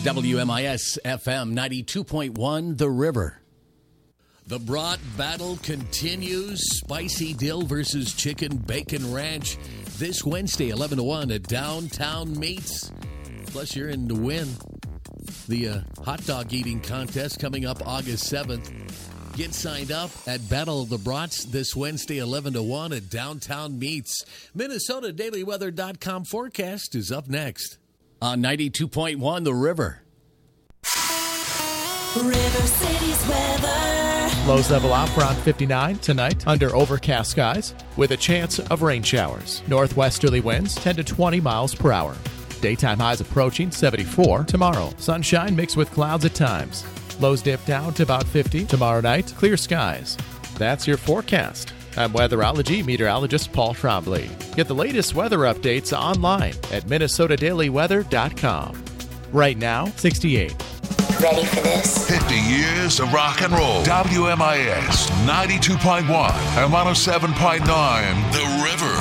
WMIS FM 92.1 The River. The Brat battle continues. Spicy Dill versus Chicken Bacon Ranch this Wednesday, 11 to 1 at Downtown Meats. Plus, you're in to win the hot dog eating contest coming up August 7th. Get signed up at Battle of the Brats this Wednesday, 11 to 1 at Downtown Meats. MinnesotaDailyWeather.com forecast is up next on 92.1 The River. River City's weather. Lows level out around 59 tonight under overcast skies with a chance of rain showers. Northwesterly winds 10 to 20 miles per hour. Daytime highs approaching 74 tomorrow. Sunshine mixed with clouds at times. Lows dip down to about 50 tomorrow night. Clear skies. That's your forecast. I'm weatherology meteorologist Paul Trombley. Get the latest weather updates online at MinnesotaDailyWeather.com. Right now, 68. Ready for this? 50 years of rock and roll. WMIS 92.1 and 107.9 The River.